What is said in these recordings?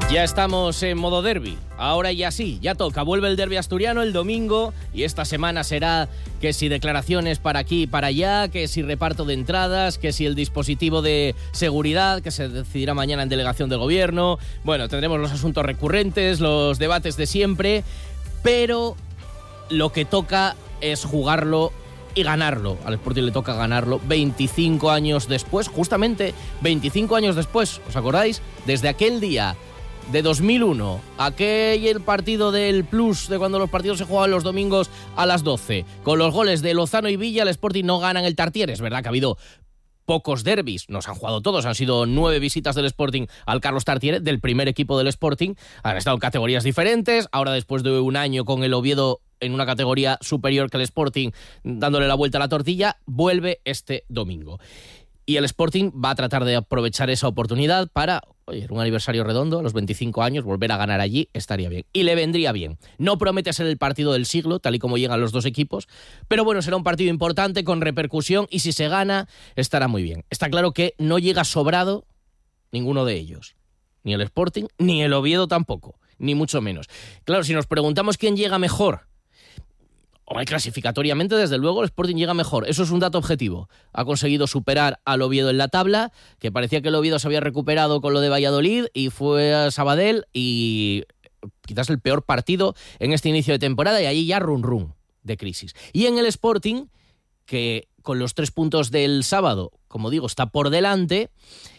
Ya estamos en modo derbi. Ahora ya sí, ya toca. Vuelve el derbi asturiano el domingo y esta semana será que si declaraciones para aquí y para allá, que si reparto de entradas, que si el dispositivo de seguridad, que se decidirá mañana en delegación del gobierno. Bueno, tendremos los asuntos recurrentes, los debates de siempre, pero lo que toca es jugarlo y ganarlo. Al Sporting le toca ganarlo 25 años después, justamente 25 años después, ¿os acordáis? Desde aquel día de 2001, aquel partido del Plus, de cuando los partidos se jugaban los domingos a las 12, con los goles de Lozano y Villa, el Sporting no gana en el Tartiere. Es verdad que ha habido pocos derbis, nos han jugado todos, han sido 9 visitas del Sporting al Carlos Tartiere, del primer equipo del Sporting, han estado en categorías diferentes, ahora después de un año con el Oviedo en una categoría superior que el Sporting, dándole la vuelta a la tortilla, vuelve este domingo. Y el Sporting va a tratar de aprovechar esa oportunidad para, oye, un aniversario redondo, a los 25 años, volver a ganar allí, estaría bien. Y le vendría bien. No promete ser el partido del siglo, tal y como llegan los dos equipos, pero bueno, será un partido importante, con repercusión, y si se gana, estará muy bien. Está claro que no llega sobrado ninguno de ellos. Ni el Sporting, ni el Oviedo tampoco, ni mucho menos. Claro, si nos preguntamos quién llega mejor, clasificatoriamente, desde luego, el Sporting llega mejor. Eso es un dato objetivo. Ha conseguido superar al Oviedo en la tabla, que parecía que el Oviedo se había recuperado con lo de Valladolid, y fue a Sabadell, y quizás el peor partido en este inicio de temporada, y allí ya run de crisis. Y en el Sporting, que con los 3 puntos del sábado, como digo, está por delante,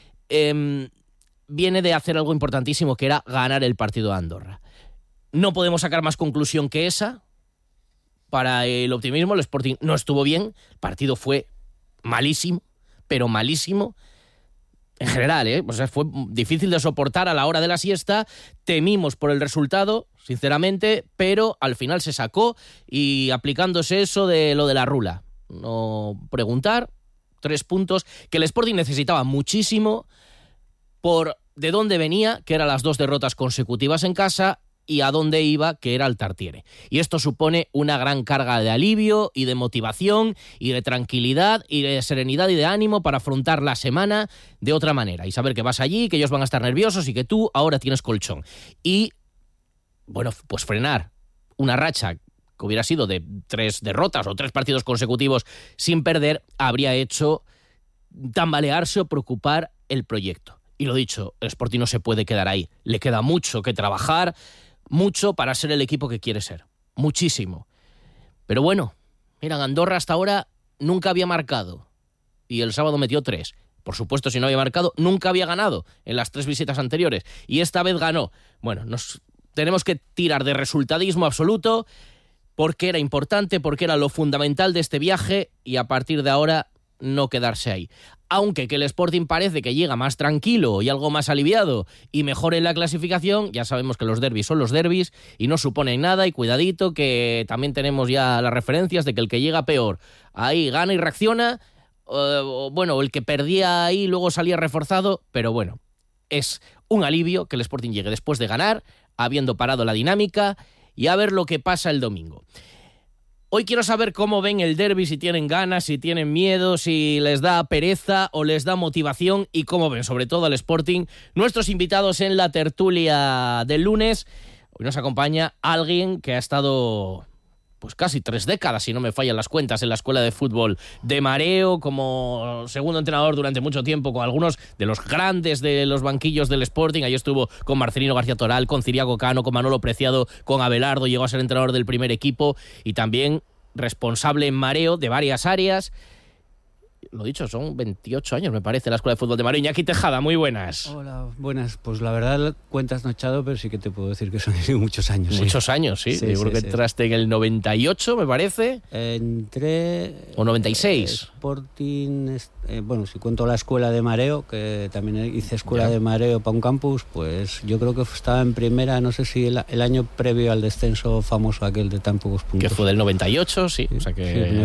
viene de hacer algo importantísimo, que era ganar el partido de Andorra. No podemos sacar más conclusión que esa. Para el optimismo, el Sporting no estuvo bien, el partido fue malísimo, pero malísimo en general, O sea, fue difícil de soportar a la hora de la siesta, temimos por el resultado, sinceramente, pero al final se sacó, y aplicándose eso de lo de la rula, no preguntar, 3 puntos que el Sporting necesitaba muchísimo por de dónde venía, que eran las 2 derrotas consecutivas en casa, y a dónde iba, que era el Tartiere. Y esto supone una gran carga de alivio y de motivación y de tranquilidad y de serenidad y de ánimo para afrontar la semana de otra manera y saber que vas allí, que ellos van a estar nerviosos y que tú ahora tienes colchón. Y, bueno, pues frenar una racha que hubiera sido de 3 derrotas o 3 partidos consecutivos sin perder, habría hecho tambalearse o preocupar el proyecto. Y lo dicho, el Sporting no se puede quedar ahí. Le queda mucho que trabajar, mucho para ser el equipo que quiere ser. Muchísimo. Pero bueno, mira, Andorra hasta ahora nunca había marcado. Y el sábado metió 3. Por supuesto, si no había marcado, nunca había ganado en las 3 visitas anteriores. Y esta vez ganó. Bueno, nos tenemos que tirar de resultadismo absoluto, porque era importante, porque era lo fundamental de este viaje, y a partir de ahora no quedarse ahí. Aunque que el Sporting parece que llega más tranquilo y algo más aliviado y mejor en la clasificación, ya sabemos que los derbis son los derbis y no suponen nada, y cuidadito que también tenemos ya las referencias de que el que llega peor ahí gana y reacciona, bueno, el que perdía ahí luego salía reforzado, pero bueno, es un alivio que el Sporting llegue después de ganar, habiendo parado la dinámica, y a ver lo que pasa el domingo. Hoy quiero saber cómo ven el derbi, si tienen ganas, si tienen miedo, si les da pereza o les da motivación, y cómo ven sobre todo al Sporting nuestros invitados en la tertulia del lunes. Hoy nos acompaña alguien que ha estado pues casi 3 décadas, si no me fallan las cuentas, en la Escuela de Fútbol de Mareo, como segundo entrenador durante mucho tiempo con algunos de los grandes de los banquillos del Sporting. Ahí estuvo con Marcelino García Toral, con Ciriaco Cano, con Manolo Preciado, con Abelardo, llegó a ser entrenador del primer equipo y también responsable en Mareo de varias áreas. Lo dicho, son 28 años, me parece, la Escuela de Fútbol de Mareo. Iñaki Tejada, muy buenas. Hola, buenas. Pues la verdad, cuentas no he echado, pero sí que te puedo decir que son muchos años. Muchos años, sí. Yo creo que entraste en el 98, me parece. Entré... ¿O 96? Sporting... bueno, si cuento la Escuela de Mareo, que también hice Escuela de Mareo para un campus, pues yo creo que estaba en primera, no sé si el año previo al descenso famoso aquel de tan pocos puntos. Que fue del 98, sí. O sea que... Sí,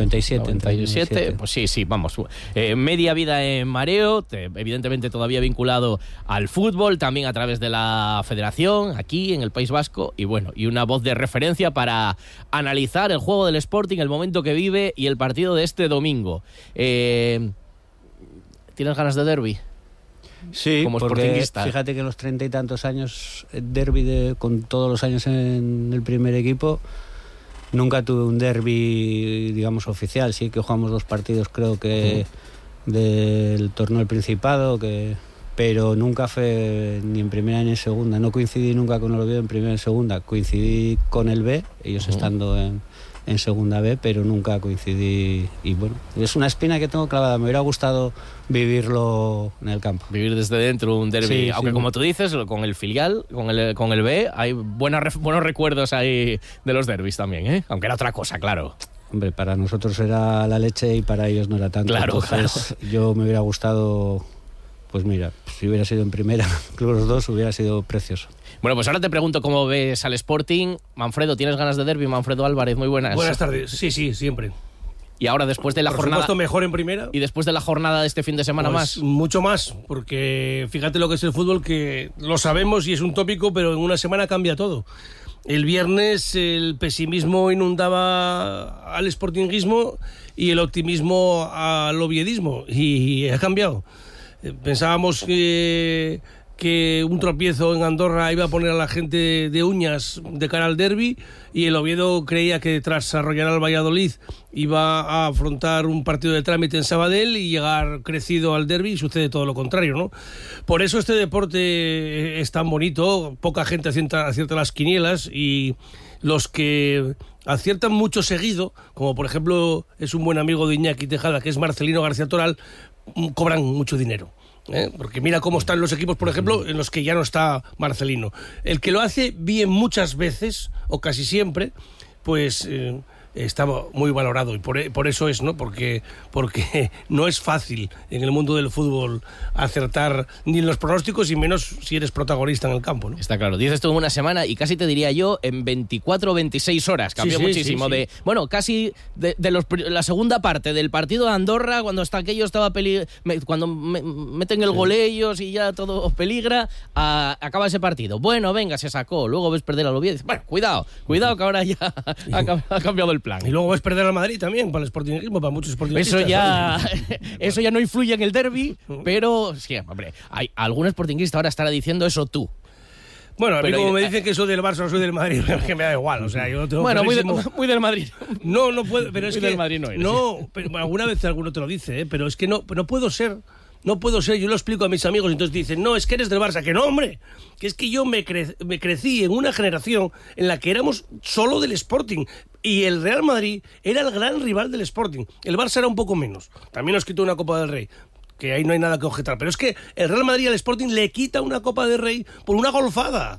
97. Pues sí, vamos. Media vida en Mareo, evidentemente todavía vinculado al fútbol, también a través de la federación, aquí en el País Vasco, y bueno, y una voz de referencia para analizar el juego del Sporting, el momento que vive y el partido de este domingo. ¿Tienes ganas de derbi? Sí, como porque sportinguista. fíjate que en los 30 y tantos años, el derbi con todos los años en el primer equipo, nunca tuve un derbi, digamos, oficial. Sí que jugamos 2 partidos, creo que del torneo del Principado, pero nunca fue ni en primera ni en segunda. No coincidí nunca con el Oviedo en primera y en segunda. Coincidí con el B, ellos estando en segunda B, pero nunca coincidí. Y bueno, es una espina que tengo clavada. Me hubiera gustado vivirlo en el campo. Vivir desde dentro un derbi, Sí, aunque sí. como tú dices, con el filial, con el B, hay buenos recuerdos ahí de los derbis también, ¿eh? Aunque era otra cosa, claro. Hombre, para nosotros era la leche y para ellos no era tanto. Claro, Entonces, yo me hubiera gustado, pues mira, si hubiera sido en primera, los 2 hubiera sido precioso. Bueno, pues ahora te pregunto cómo ves al Sporting. Manfredo, ¿tienes ganas de derbi? Manfredo Álvarez, muy buenas. Buenas tardes. Sí, siempre. Y ahora, después de la Por jornada... supuesto, mejor en primera. Y después de la jornada de este fin de semana Pues más. mucho más, porque fíjate lo que es el fútbol, que lo sabemos y es un tópico, pero en una semana cambia todo. El viernes el pesimismo inundaba al sportinguismo y el optimismo al oviedismo, y ha cambiado. Pensábamos que un tropiezo en Andorra iba a poner a la gente de uñas de cara al derbi, y el Oviedo creía que tras arrollar al Valladolid iba a afrontar un partido de trámite en Sabadell y llegar crecido al derbi, y sucede todo lo contrario, ¿no? Por eso este deporte es tan bonito, poca gente acierta las quinielas, y los que aciertan mucho seguido, como por ejemplo es un buen amigo de Iñaki Tejada, que es Marcelino García Toral, cobran mucho dinero. Porque mira cómo están los equipos, por ejemplo, en los que ya no está Marcelino. El que lo hace bien muchas veces, o casi siempre, pues está muy valorado, y por eso es, ¿no? Porque no es fácil en el mundo del fútbol acertar ni en los pronósticos, y menos si eres protagonista en el campo, ¿no? Está claro, dices tú en una semana, y casi te diría yo en 24 o 26 horas. Cambió muchísimo. Sí. Bueno, casi de la segunda parte del partido de Andorra, cuando hasta aquello estaba cuando meten el gol ellos y ya todo peligra, acaba ese partido. Bueno, venga, se sacó, luego ves perder al Oviedo. Bueno, cuidado que ahora ya ha cambiado el plan. Y luego ves perder al Madrid también, para el sportingismo, para muchos sportingistas. Eso ya no influye en el derbi, pero sí, hombre, hay algún sportinguista ahora estará diciendo eso tú. Bueno, a mí Pero como me dicen que soy del Barça o soy del Madrid, que me da igual, o sea, yo lo tengo clarísimo. Muy del Madrid. No puedo, pero es Muy que del Madrid no eres. No, pero alguna vez alguno te lo dice, pero es que no puedo ser. No puedo ser, yo lo explico a mis amigos, y entonces dicen, no, es que eres del Barça. Que no, hombre, que es que yo me crecí en una generación en la que éramos solo del Sporting, y el Real Madrid era el gran rival del Sporting. El Barça era un poco menos. También nos quitó una Copa del Rey, que ahí no hay nada que objetar. Pero es que el Real Madrid al Sporting le quita una Copa del Rey por una golfada.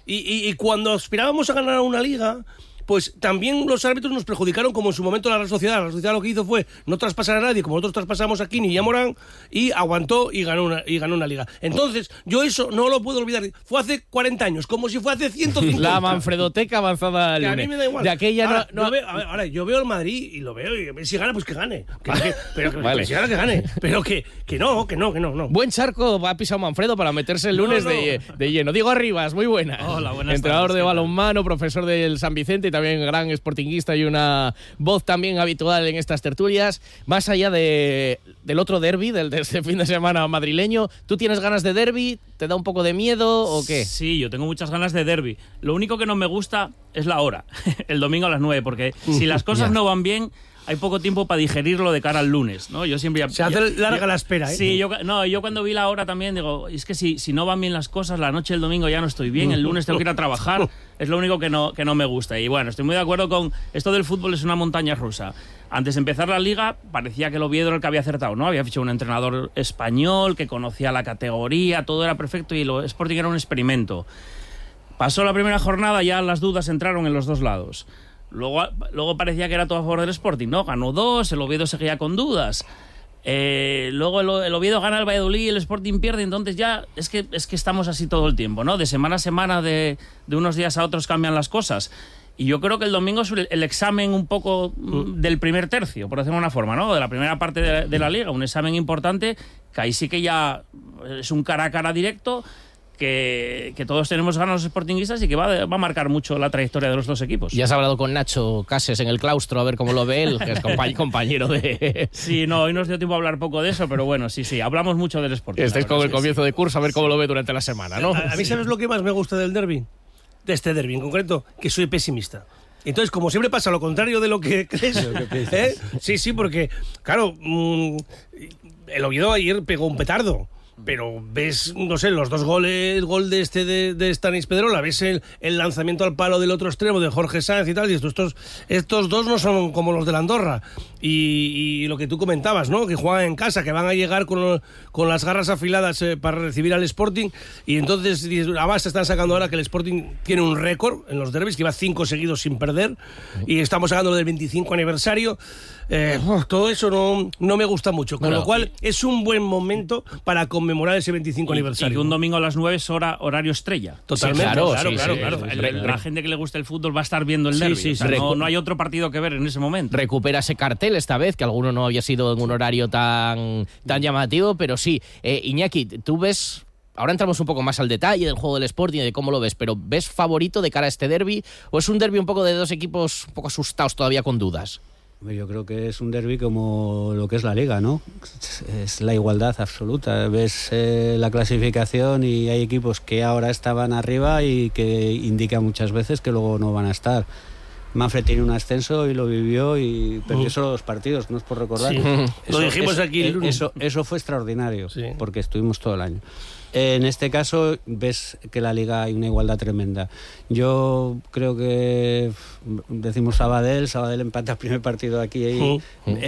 Y cuando aspirábamos a ganar una liga, pues también los árbitros nos perjudicaron, como en su momento la Real Sociedad. La Real Sociedad lo que hizo fue no traspasar a nadie, como nosotros traspasamos a Kini y a Morán, y aguantó y ganó una liga. Entonces, yo eso no lo puedo olvidar. Fue hace 40 años, como si fue hace 150. La Manfredoteca avanzada al Que a lunes. mí me da igual. De aquella ahora, yo veo al Madrid y lo veo, y si gana, pues que gane. Pero Vale. si gana, que gane. Pero que no. Buen charco ha pisado Manfredo para meterse el lunes No. de lleno. Diego Arribas, muy buenas. Hola, buenas Entrenador tardes, de ¿qué tal? balonmano, profesor del San Vicente y también gran sportinguista y una voz también habitual en estas tertulias. Más allá del otro derbi, de este fin de semana madrileño, ¿tú tienes ganas de derbi? ¿Te da un poco de miedo o qué? Sí, yo tengo muchas ganas de derbi. Lo único que no me gusta es la hora, el domingo a las 9, porque si las cosas no van bien, hay poco tiempo para digerirlo de cara al lunes, ¿no? Yo siempre... Se hace larga la espera, ¿eh? Sí, yo cuando vi la hora también digo, es que si no van bien las cosas, la noche del domingo ya no estoy bien, el lunes tengo que ir a trabajar, es lo único que no me gusta. Y bueno, estoy muy de acuerdo con esto del fútbol, es una montaña rusa. Antes de empezar la liga, parecía que el Oviedo era el que había acertado, ¿no? Había fichado un entrenador español que conocía la categoría, todo era perfecto, y el Sporting era un experimento. Pasó la primera jornada, ya las dudas entraron en los dos lados. Luego parecía que era todo a favor del Sporting, ¿no? Ganó 2, el Oviedo seguía con dudas. Luego el Oviedo gana el Valladolid y el Sporting pierde, entonces ya es que estamos así todo el tiempo, ¿no? De semana a semana, de unos días a otros cambian las cosas. Y yo creo que el domingo es el examen un poco del primer tercio, por decirlo de una forma, ¿no? De la primera parte de la liga, un examen importante, que ahí sí que ya es un cara a cara directo, que todos tenemos ganas los sportinguistas y que va a marcar mucho la trayectoria de los dos equipos. Ya has hablado con Nacho Cases en el claustro, a ver cómo lo ve él, que es compañero de... Sí, no, hoy nos dio tiempo a hablar poco de eso, pero bueno, sí, hablamos mucho del Sporting. Estáis con el comienzo de curso, a ver cómo lo ve durante la semana, ¿no? A mí, ¿sabes lo que más me gusta del derbi? De este derbi en concreto, que soy pesimista. Entonces, como siempre pasa lo contrario de lo que crees, Sí, porque, claro, el Oviedo ayer pegó un petardo. Pero ves, no sé, los dos goles, el gol de de Stanis Pedrola, ves el lanzamiento al palo del otro extremo de Jorge Sáenz y tal, y estos dos no son como los de la Andorra. Y lo que tú comentabas, ¿no? Que juegan en casa, que van a llegar con las garras afiladas para recibir al Sporting, y entonces además se están sacando ahora que el Sporting tiene un récord en los derbis, que va 5 seguidos sin perder, y estamos sacando lo del 25 aniversario. Todo eso no me gusta mucho, con lo cual es un buen momento para conmemorar ese 25 aniversario. Y que un domingo a las 9 es horario estrella. Totalmente. Claro. La gente que le gusta el fútbol va a estar viendo el derbi. No hay otro partido que ver en ese momento. Recupera ese cartel esta vez, que alguno no había sido en un horario tan llamativo, pero sí. Iñaki, tú ves... Ahora entramos un poco más al detalle del juego del Sporting y de cómo lo ves, pero ¿ves favorito de cara a este derbi o es un derbi un poco de dos equipos un poco asustados todavía con dudas? Yo creo que es un derbi como lo que es la Liga, ¿no? Es la igualdad absoluta. Ves la clasificación y hay equipos que ahora estaban arriba y que indican muchas veces que luego no van a estar. Manfred tiene un ascenso y lo vivió y perdió solo 2 partidos, no es por recordar. Sí. Lo dijimos aquí el lunes. Eso fue extraordinario, porque estuvimos todo el año. En este caso ves que la Liga hay una igualdad tremenda. Yo creo que decimos Sabadell empata el primer partido aquí y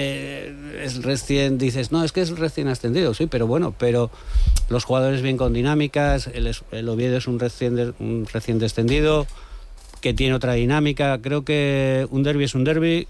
es recién, dices, no, es que es recién ascendido, sí, pero bueno, pero los jugadores bien con dinámicas, el Oviedo es un recién descendido que tiene otra dinámica. Creo que un derbi es un derbi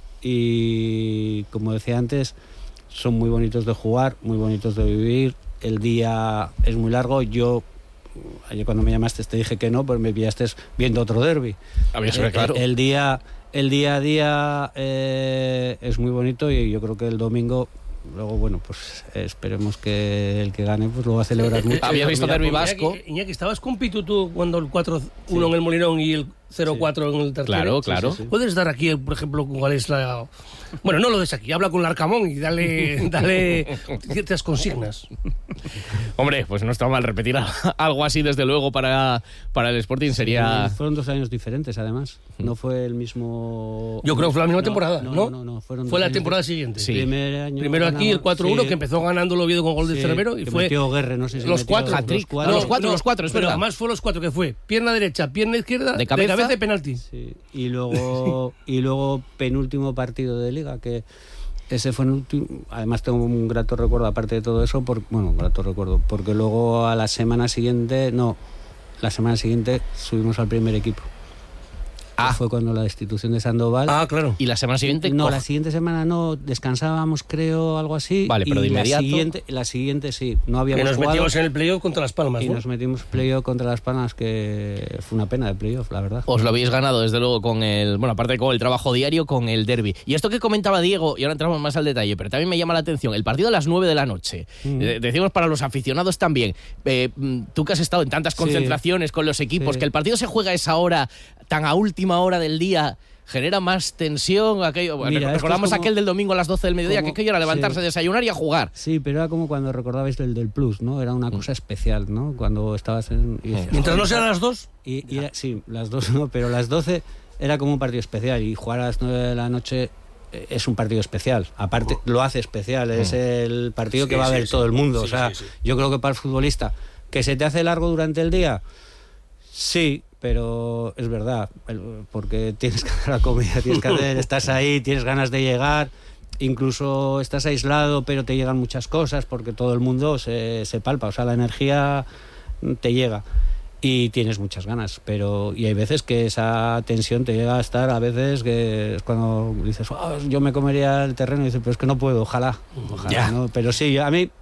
y, como decía antes, son muy bonitos de jugar, muy bonitos de vivir. El día es muy largo. Yo, ayer cuando me llamaste te dije que no, pero me pillaste viendo otro derbi. Claro. El día a día es muy bonito y yo creo que el domingo... Luego, bueno, pues esperemos que el que gane pues lo va a celebrar mucho. Había visto derbi vasco. Iñaki, ¿estabas con Pitu tú cuando el 4-1 en el Molinón y el 0-4 en el tercero? Claro. Sí. ¿Puedes dar aquí, por ejemplo, cuál es la...? Bueno, no lo des aquí, habla con el Arcamón y dale ciertas consignas. Hombre, pues no está mal repetir algo así, desde luego, para el Sporting sería... Fueron 2 años diferentes, además. No fue el mismo... Yo creo que fue la misma temporada, ¿no? No. Fue la temporada siguiente. Sí. Primero aquí el 4-1, que empezó ganando el Oviedo con gol de Cervero, y fue... Metió Guerre, no sé si los 4. Los cuatro, es pero verdad. además fue los 4 que fue pierna derecha, pierna izquierda, de cabeza y penalti. Sí. Y luego penúltimo partido de Liga, que ese fue el último. Además tengo un grato recuerdo, aparte de todo eso, porque luego a la semana siguiente subimos al primer equipo. Fue cuando la destitución de Sandoval. Claro. ¿Y la semana siguiente? No, la siguiente semana no, descansábamos, creo, algo así. Vale, pero de inmediato. La siguiente sí, no habíamos jugado. Que nos metimos en el playoff contra Las Palmas, ¿no? Nos metimos playoff contra Las Palmas, que fue una pena de playoff, la verdad. Os lo habéis ganado, desde luego, aparte con el trabajo diario, con el derbi. Y esto que comentaba Diego, y ahora entramos más al detalle, pero también me llama la atención, el partido a las 9 de la noche. Decimos para los aficionados también. Tú que has estado en tantas concentraciones con los equipos, que el partido se juega a esa hora, tan a última hora del día, genera más tensión. Recordamos aquel del domingo a las 12 del mediodía, que era levantarse, desayunar y a jugar. Sí, pero era como cuando recordabais el del Plus, ¿no? Era una cosa especial, ¿no? Cuando estabas en... Mientras no sean las 2. Sí, las 2 no, pero las 12 era como un partido especial, y jugar a las 9 de la noche es un partido especial. Aparte, lo hace especial, es el partido que va a ver todo el mundo. Yo creo que para el futbolista, que se te hace largo durante el día, sí, pero es verdad, porque tienes que hacer la comida, estás ahí, tienes ganas de llegar, incluso estás aislado, pero te llegan muchas cosas, porque todo el mundo se palpa, la energía te llega y tienes muchas ganas, y hay veces que esa tensión te llega a estar, a veces que es cuando dices, yo me comería el terreno, y dices, pero es que no puedo, ojalá, ¿no? Pero sí, a mí...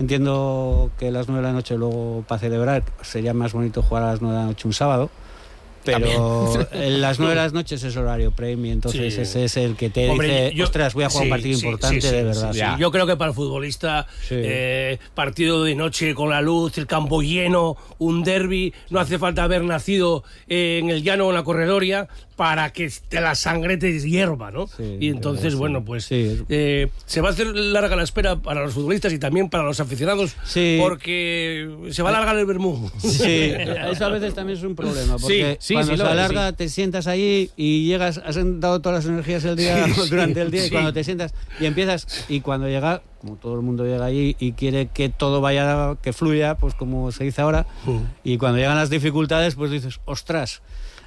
Entiendo que a las 9 de la noche luego para celebrar sería más bonito jugar a las 9 de la noche un sábado, Pero en las 9 de las noches es horario premium, entonces ese es el que te dice, ostras, voy a jugar un partido importante de verdad. Sí. Yo creo que para el futbolista, partido de noche con la luz, el campo lleno, un derbi, no hace falta haber nacido en el llano o en la corredoria para que la sangre te hierva, ¿no? Sí, y entonces, bueno, pues se va a hacer larga la espera para los futbolistas y también para los aficionados, porque se va a alargar el vermú. Sí, eso a veces también es un problema, porque cuando se alarga te sientas allí y llegas, has dado todas las energías del día durante el día y cuando te sientas y empiezas, y cuando llega, como todo el mundo llega allí y quiere que todo vaya, que fluya, pues como se dice ahora, y cuando llegan las dificultades, pues dices, ostras,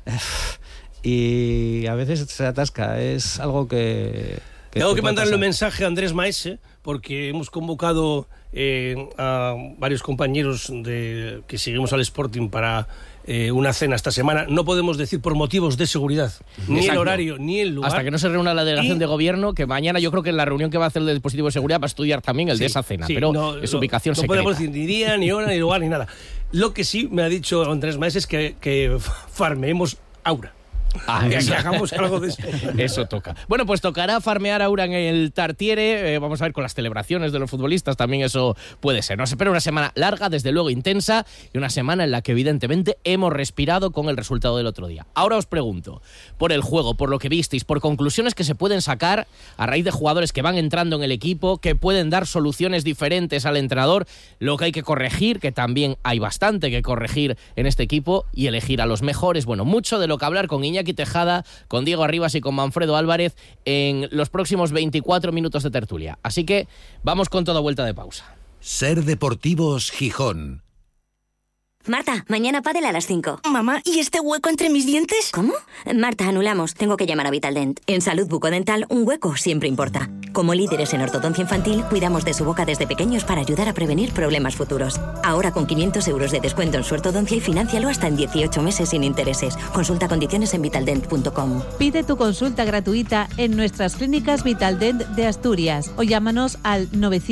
y a veces se atasca, es algo que tengo que mandarle un mensaje a Andrés Maese, porque hemos convocado a varios compañeros que seguimos al Sporting para una cena esta semana. No podemos decir por motivos de seguridad, ni el horario, ni el lugar. Hasta que no se reúna la delegación de gobierno, que mañana yo creo que en la reunión que va a hacer el dispositivo de seguridad va a estudiar también el de esa cena, pero es ubicación secreta. No podemos decir ni día, ni hora, ni lugar, ni nada. Lo que sí me ha dicho Andrés Maese es que farmeemos aura. Que hagamos algo de eso. Eso toca. Bueno, pues tocará farmear aura en el Tartiere. Vamos a ver con las celebraciones de los futbolistas, también eso puede ser. Nos espera una semana larga, desde luego intensa, y una semana en la que evidentemente hemos respirado con el resultado del otro día. Ahora os pregunto, por el juego, por lo que visteis, por conclusiones que se pueden sacar a raíz de jugadores que van entrando en el equipo, que pueden dar soluciones diferentes al entrenador, lo que hay que corregir, que también hay bastante que corregir en este equipo, y elegir a los mejores. Bueno, mucho de lo que hablar con Iñaki Tejada, con Diego Arribas y con Manfredo Álvarez en los próximos 24 minutos de tertulia. Así que vamos con toda vuelta de pausa. Ser Deportivos Gijón. Marta, mañana pádel a las 5. Mamá, ¿y este hueco entre mis dientes? ¿Cómo? Marta, anulamos. Tengo que llamar a Vitaldent. En salud bucodental, un hueco siempre importa. Como líderes en ortodoncia infantil, cuidamos de su boca desde pequeños para ayudar a prevenir problemas futuros. Ahora con 500 euros de descuento en su ortodoncia y financialo hasta en 18 meses sin intereses. Consulta condiciones en vitaldent.com. Pide tu consulta gratuita en nuestras clínicas Vitaldent de Asturias o llámanos al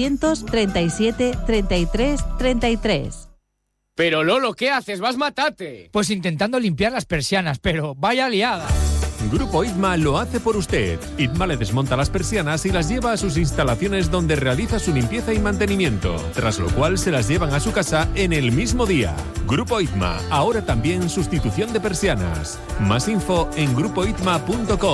937 33 33. Pero Lolo, ¿qué haces? ¡Vas matate! Pues intentando limpiar las persianas, pero vaya liada. Grupo ITMA lo hace por usted. ITMA le desmonta las persianas y las lleva a sus instalaciones donde realiza su limpieza y mantenimiento, tras lo cual se las llevan a su casa en el mismo día. Grupo ITMA, ahora también sustitución de persianas. Más info en grupoitma.com.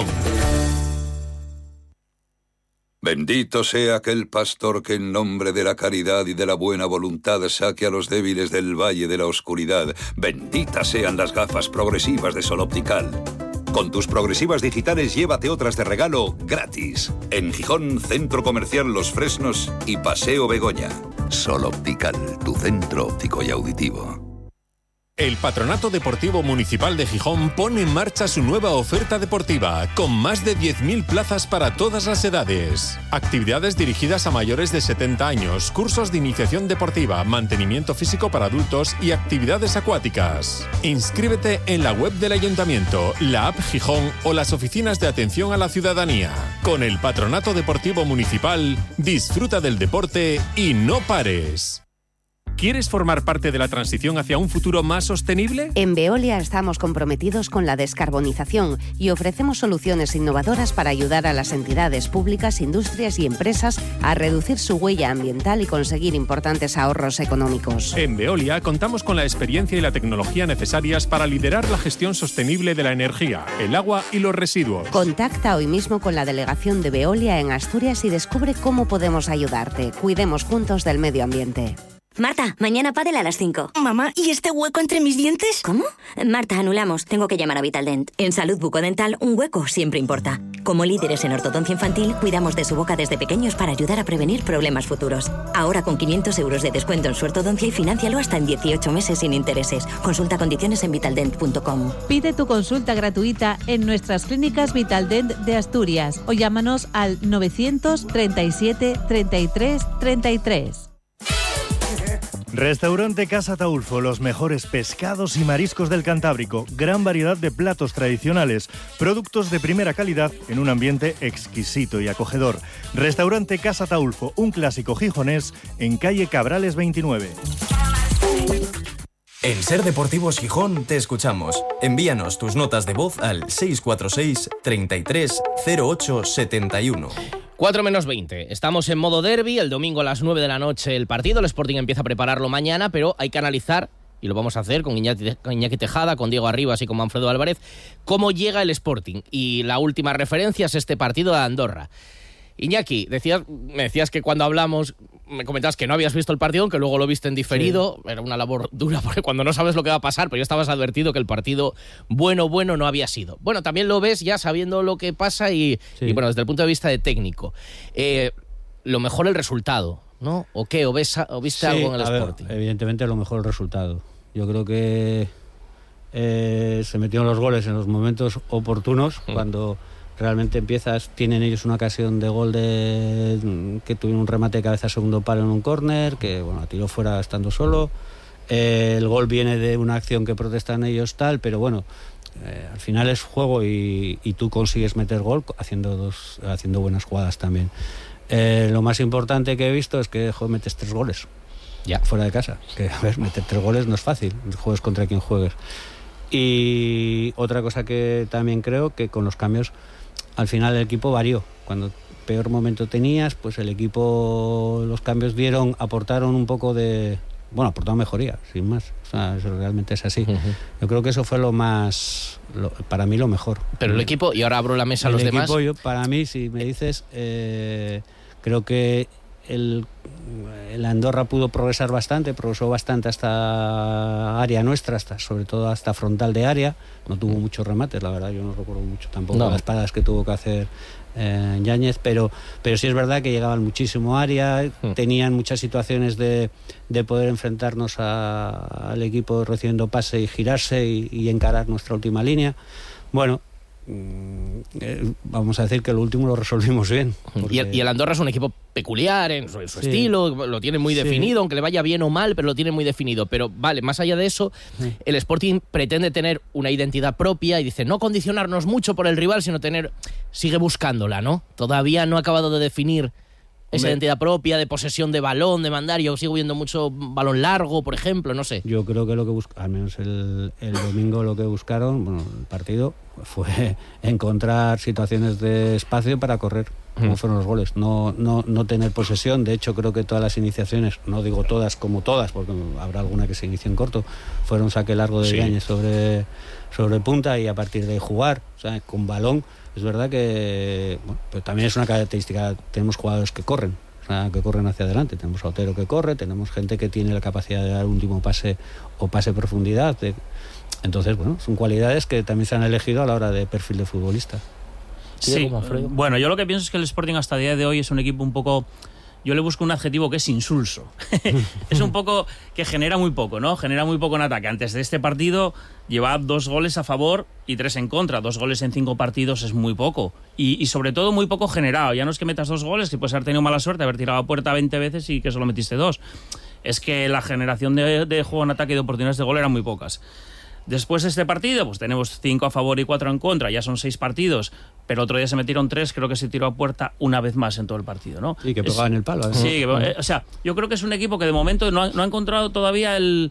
Bendito sea aquel pastor que en nombre de la caridad y de la buena voluntad saque a los débiles del valle de la oscuridad. Benditas sean las gafas progresivas de Sol Optical. Con tus progresivas digitales llévate otras de regalo gratis. En Gijón, Centro Comercial Los Fresnos y Paseo Begoña. Sol Optical, tu centro óptico y auditivo. El Patronato Deportivo Municipal de Gijón pone en marcha su nueva oferta deportiva, con más de 10.000 plazas para todas las edades. Actividades dirigidas a mayores de 70 años, cursos de iniciación deportiva, mantenimiento físico para adultos y actividades acuáticas. Inscríbete en la web del Ayuntamiento, la app Gijón o las oficinas de atención a la ciudadanía. Con el Patronato Deportivo Municipal, disfruta del deporte y no pares. ¿Quieres formar parte de la transición hacia un futuro más sostenible? En Veolia estamos comprometidos con la descarbonización y ofrecemos soluciones innovadoras para ayudar a las entidades públicas, industrias y empresas a reducir su huella ambiental y conseguir importantes ahorros económicos. En Veolia contamos con la experiencia y la tecnología necesarias para liderar la gestión sostenible de la energía, el agua y los residuos. Contacta hoy mismo con la delegación de Veolia en Asturias y descubre cómo podemos ayudarte. Cuidemos juntos del medio ambiente. Marta, mañana pádel a las 5. Mamá, ¿y este hueco entre mis dientes? ¿Cómo? Marta, anulamos. Tengo que llamar a Vitaldent. En salud bucodental, un hueco siempre importa. Como líderes en ortodoncia infantil, cuidamos de su boca desde pequeños para ayudar a prevenir problemas futuros. Ahora con 500 euros de descuento en su ortodoncia y financialo hasta en 18 meses sin intereses. Consulta condiciones en vitaldent.com. Pide tu consulta gratuita en nuestras clínicas Vitaldent de Asturias o llámanos al 937 33 33. Restaurante Casa Taulfo, los mejores pescados y mariscos del Cantábrico, gran variedad de platos tradicionales, productos de primera calidad en un ambiente exquisito y acogedor. Restaurante Casa Taulfo, un clásico gijonés en calle Cabrales 29. En Ser Deportivos Gijón te escuchamos. Envíanos tus notas de voz al 646 33 08 71. 4 menos 20. Estamos en modo derbi. El domingo a las 9 de la noche el partido. El Sporting empieza a prepararlo mañana, pero hay que analizar, y lo vamos a hacer con Iñaki Tejada, con Diego Arribas y con Manfredo Álvarez, cómo llega el Sporting. Y la última referencia es este partido de Andorra. Iñaki, me decías que cuando hablamos, me comentabas que no habías visto el partido, aunque luego lo viste en diferido. Sí. Era una labor dura porque cuando no sabes lo que va a pasar, pero ya estabas advertido que el partido bueno no había sido. Bueno, también lo ves ya sabiendo lo que pasa y bueno, desde el punto de vista de técnico. Lo mejor el resultado, ¿no? ¿O qué? ¿O viste algo en el Sporting? Evidentemente lo mejor el resultado. Yo creo que se metieron los goles en los momentos oportunos, cuando realmente tienen ellos una ocasión de gol que tuvieron un remate de cabeza segundo palo en un córner, que bueno, tiró fuera estando solo. El gol viene de una acción que protestan ellos pero bueno, al final es juego y tú consigues meter gol haciendo buenas jugadas también. Lo más importante que he visto es que metes 3 goles ya fuera de casa, que a ver, meter 3 goles no es fácil, juegues contra quien juegues. Y otra cosa que también creo, que con los cambios al final el equipo varió. Cuando peor momento tenías, pues el equipo, los cambios aportaron un poco aportaron mejoría, sin más. O sea, eso realmente es así. Yo creo que eso fue para mí lo mejor. Pero el equipo, y ahora abro la mesa a los demás. Para mí, si me dices, creo que el Andorra progresó bastante hasta área nuestra, sobre todo hasta frontal de área. No tuvo muchos remates, la verdad, yo no recuerdo mucho tampoco las paradas que tuvo que hacer Yáñez, pero sí es verdad que llegaban muchísimo área, tenían muchas situaciones de poder enfrentarnos al equipo recibiendo pase y girarse y encarar nuestra última línea. Bueno, vamos a decir que lo último lo resolvimos bien. Porque... Y el Andorra es un equipo peculiar en su estilo, lo tiene muy definido, aunque le vaya bien o mal, pero lo tiene muy definido. Pero vale, más allá de eso, el Sporting pretende tener una identidad propia y dice, no condicionarnos mucho por el rival, sino sigue buscándola, ¿no? Todavía no ha acabado de definir esa identidad propia de posesión de balón, de mandar. Yo sigo viendo mucho balón largo, por ejemplo, no sé. Yo creo que lo que al menos el domingo lo que buscaron, el partido, fue encontrar situaciones de espacio para correr, como fueron los goles. No tener posesión. De hecho, creo que todas las iniciaciones, no digo todas como todas, porque habrá alguna que se inició en corto, fueron saque largo de Yáñez sobre punta y a partir de jugar, o sea, con balón. Es verdad que pero también es una característica, tenemos jugadores que corren, que corren hacia adelante. Tenemos a Otero que corre, tenemos gente que tiene la capacidad de dar un último pase o pase profundidad. Entonces, son cualidades que también se han elegido a la hora de perfil de futbolista. Sí, bueno, yo lo que pienso es que el Sporting hasta el día de hoy es un equipo un poco... Yo le busco un adjetivo que es insulso. Es un poco que genera muy poco, ¿no? Genera muy poco en ataque. Antes de este partido lleva 2 goles a favor y 3 en contra. 2 goles en 5 partidos es muy poco. Y sobre todo muy poco generado. Ya no es que metas 2 goles, que puedes haber tenido mala suerte, haber tirado a puerta 20 veces y que solo metiste 2. Es que la generación de juego en ataque y de oportunidades de gol eran muy pocas. Después de este partido, pues tenemos 5 a favor y 4 en contra, ya son 6 partidos, pero otro día se metieron 3, creo que se tiró a puerta una vez más en todo el partido, ¿no? Y que pegaba en el palo. Sí, o sea, yo creo que es un equipo que de momento no ha encontrado todavía lo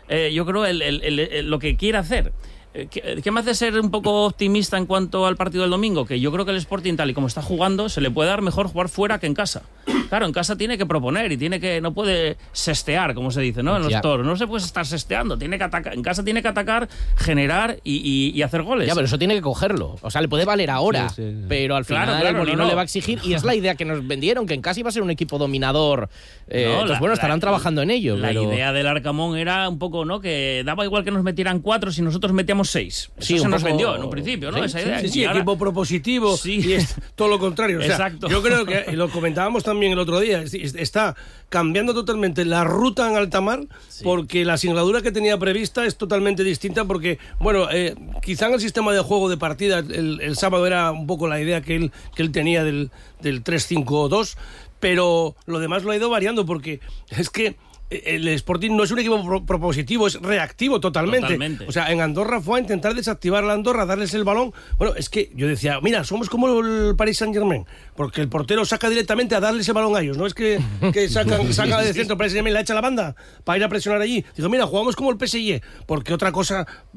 que quiere hacer. ¿Qué me hace ser un poco optimista en cuanto al partido del domingo? Que yo creo que el Sporting, tal y como está jugando, se le puede dar mejor jugar fuera que en casa. Claro, en casa tiene que proponer y no puede sestear, como se dice, ¿no? En los toros. No se puede estar sesteando, tiene que atacar. En casa tiene que atacar, generar y hacer goles. Ya, pero eso tiene que cogerlo. O sea, le puede valer ahora, pero al final el Molino le va a exigir, y es la idea que nos vendieron, que en casa iba a ser un equipo dominador. Entonces, estarán trabajando en ello. La idea del Arcamón era un poco, ¿no? Que daba igual que nos metieran 4 si nosotros metíamos 6. Eso se nos vendió en un principio, ¿no? Esa idea. Sí, ahora... equipo propositivo, y es todo lo contrario. O sea, exacto. Yo creo que, lo comentábamos también el otro día, está cambiando totalmente la ruta en alta mar, porque la singladura que tenía prevista es totalmente distinta, porque, quizá en el sistema de juego de partida el sábado era un poco la idea que él tenía del 3-5-2, pero lo demás lo ha ido variando, porque es que el Sporting no es un equipo propositivo, es reactivo totalmente. O sea, en Andorra fue a intentar desactivar a la Andorra, darles el balón. Bueno, es que yo decía, mira, somos como el Paris Saint-Germain, porque el portero saca directamente a darles el balón a ellos. No es que saca de centro, Paris Saint-Germain, la echa a la banda para ir a presionar allí. Digo, mira, jugamos como el PSG, porque otra cosa